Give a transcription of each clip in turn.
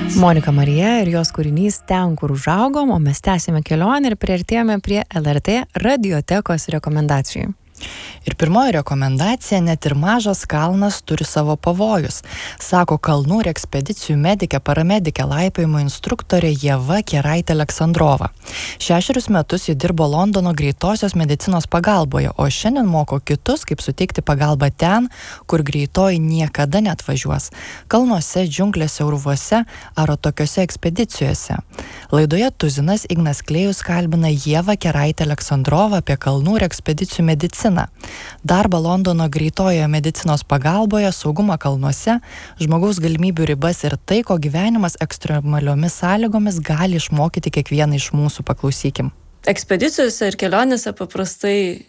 Monika Marija ir jos kūrinys Ten, kur užaugom, o mes tęsime kelionę ir priartėjome prie LRT radiotekos rekomendacijų. Ir pirmoji rekomendacija, net ir mažas kalnas turi savo pavojus, sako kalnų ir ekspedicijų medikė, paramedikė, laipiojimo instruktorė Ieva Keraitė Aleksandrova. 6 metus ji dirbo Londono greitosios medicinos pagalboje, o šiandien moko kitus, kaip suteikti pagalbą ten, kur greitoji niekada neatvažiuos - kalnuose, džiunglėse, urvuose ar tokiose ekspedicijose. Laidoje Tuzinas Ignas Klėjus kalbina Ievą Keraitę Aleksandrovą apie kalnų ir ekspedicijų mediciną. Darbą Londono greitojoje medicinos pagalboje, saugumą kalnuose, žmogaus galimybių ribas ir tai, ko gyvenimas ekstremaliomis sąlygomis gali išmokyti kiekvieną iš mūsų. Paklausykim. Ekspedicijose ir kelionėse paprastai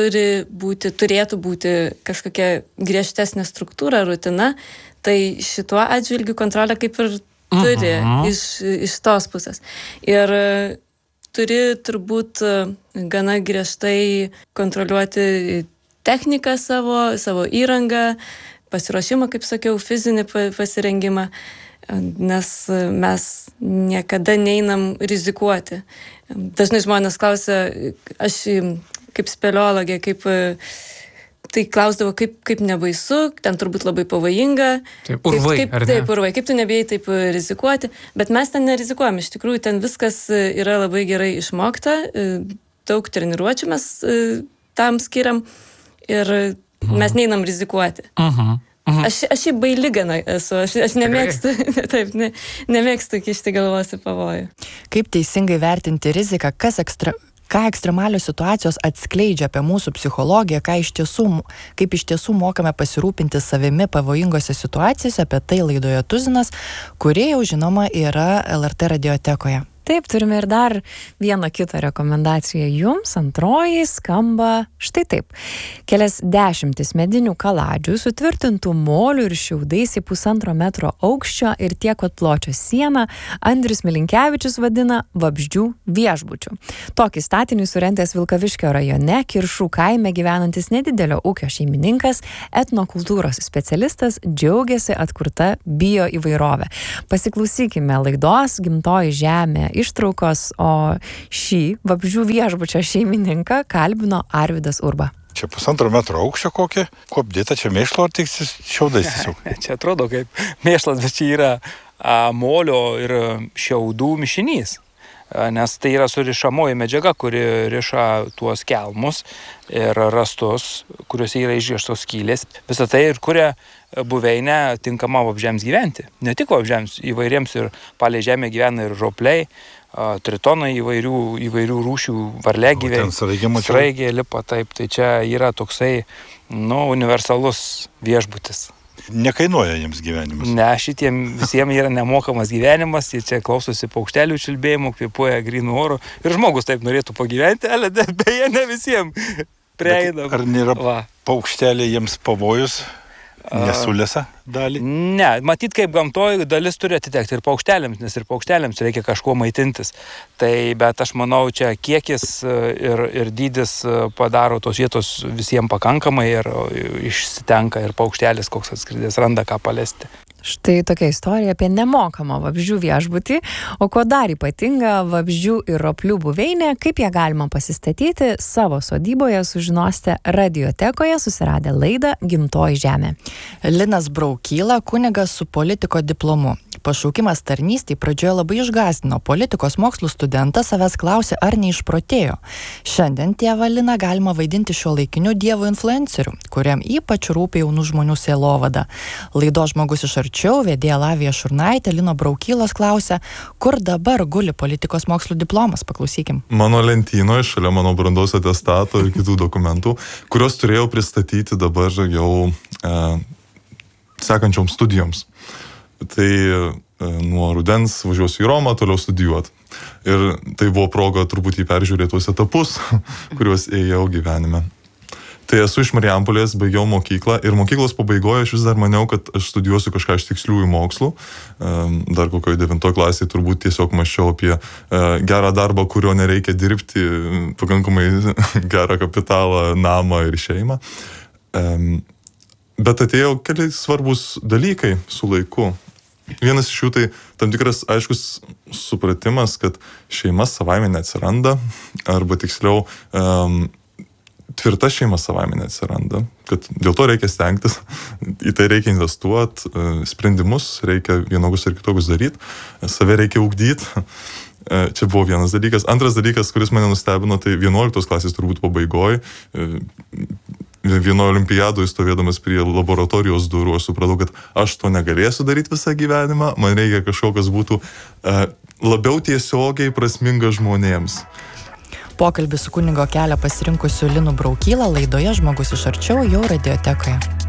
turėtų būti kažkokia griežtesnė struktūra, rutina, tai šituo atžvilgiu kontrolę kaip ir turi iš tos pusės. Ir turi turbūt gana griežtai kontroliuoti techniką savo įrangą, pasiruošimą, kaip sakiau, fizinį pasirengimą, nes mes niekada neinam rizikuoti. Dažnai žmonės klausia, aš kaip speleologė, tai klausdavo, kaip nebaisu, ten turbūt labai pavojinga. Taip, urvai, ar ne? Taip, urvai, kaip tu nebijai taip rizikuoti, bet mes ten nerizikuojame, iš tikrųjų ten viskas yra labai gerai išmokta, daug treniruočių mes tam skiriam ir mes neinam rizikuoti. Aš šiaip baili gana esu, aš nemėgstu, taip, nemėgstu kišti galvos į pavojų. Kaip teisingai vertinti riziką, ką ekstremalios situacijos atskleidžia apie mūsų psichologiją, kaip iš tiesų mokame pasirūpinti savimi pavojingose situacijose, apie tai laidoje Tuzinas, kuri jau žinoma yra LRT radiotekoje. Taip, turime ir dar vieną kitą rekomendaciją jums. Antroji skamba štai taip. Kelias dešimtis medinių kaladžių sutvirtintų molių ir šiaudais į 1,5 metro aukščio ir tiek pat pločio sieną Andrius Milinkevičius vadina vabzdžių viešbučiu. Tokį statinį surentęs Vilkaviškio rajone, Kiršų kaime gyvenantis nedidelio ūkio šeimininkas, etnokultūros specialistas džiaugiasi atkurta bioįvairovė. Pasiklausykime laidos Gimtoji žemė ištraukos, o šį vabzdžių viešbučio šeimininką kalbino Arvydas Urba. Čia 1,5 metro aukščio kokie, kopdėta čia mėšlo ar tik šiaudais tiesiog? Čia atrodo kaip mėšlas, bet čia yra molio ir šiaudų mišinys. Nes tai yra surišamoji medžiaga, kuri riša tuos kelmus ir rastus, kuriuose yra išrištos skylės. Visą tai ir kuria buveinę tinkamą vabzdžiams gyventi. Ne tik vabzdžiams, įvairiems ir palei žemę gyvena ir ropliai, tritonai įvairių rūšių, varliagyviai, sraigė lipa, taip. Tai čia yra toksai, universalus viešbutis. Nekainuoja jiems gyvenimas? Ne, šitiem visiems yra nemokamas gyvenimas, jie čia klausosi paukštelių čiulbėjimų, kvėpuoja grynų orų ir žmogus taip norėtų pagyventi, ale beje ne visiems prieina. Ar nėra paukšteliai jiems pavojus? Nesulėsa dalį? Ne, matyt, kaip gamtoje dalis turi atitekti ir paukšteliams, nes ir paukšteliams reikia kažkuo maitintis. Bet aš manau, čia kiekis ir dydis padaro tos vietos visiems pakankamai ir išsitenka ir paukštelis, koks atskridęs, randa ką palesti. Štai tokia istorija apie nemokamą vabzdžių viešbutį, o ko dar ypatinga vabzdžių ir roplių buveinė, kaip ją galima pasistatyti savo sodyboje, sužinosite radiotekoje, susiradę laidą Gimtoji žemė. Linas Braukyla, kunigas su politiko diplomu. Pašaukimas tarnystei pradžioje labai išgąsdino. Politikos mokslų studentas savęs klausė, ar neišprotėjo. Šiandien tėvą Liną galima vaidinti šiuolaikiniu dievo influenceriu, kuriam ypač rūpi jaunų žmonių sielovada. Laidos Žmogus iš arčiau vedėja Lavija Šurnaitė Lino Braukylos klausė, kur dabar guli politikos mokslų diplomas. Paklausykim. Mano lentynoje, šalia mano brandos atestato ir kitų dokumentų, kuriuos turėjau pristatyti dabar jau sekančioms studijoms. Tai nuo rudens važiuosiu į Romą toliau studijuoti. Ir tai buvo proga truputį peržiūrėti tuos etapus, kuriuos ėjau gyvenime. Tai esu iš Marijampolės, baigiau mokyklą ir mokyklos pabaigoje aš vis dar maniau, kad aš studijuosiu kažką iš tiksliųjų mokslų. Dar kokioje 9 klasėje turbūt tiesiog mąsčiau apie gerą darbą, kurio nereikia dirbti, pakankamai gerą kapitalą, namą ir šeimą. Bet atėjo keli svarbus dalykai su laiku. Vienas iš jų tai tam tikras aiškus supratimas, kad šeima savaime neatsiranda, arba tiksliau tvirta šeima savaime neatsiranda, kad dėl to reikia stengtis, į tai reikia investuoti, sprendimus reikia vienokus ir kitokius daryti, save reikia ugdyti. Čia buvo vienas dalykas. Antras dalykas, kuris mane nustebino, tai 11 klasės turbūt pabaigoje. Vieno olimpiadoje stovėdamas prie laboratorijos durų, aš supratau, kad aš to negalėsiu daryti visą gyvenimą, man reikia kažkokios būtų labiau tiesiogiai prasmingas žmonėms. Pokalbį su kunigo kelią pasirinkusiu Linu Braukyla laidoje Žmogus iš arčiau jau radiotekoje.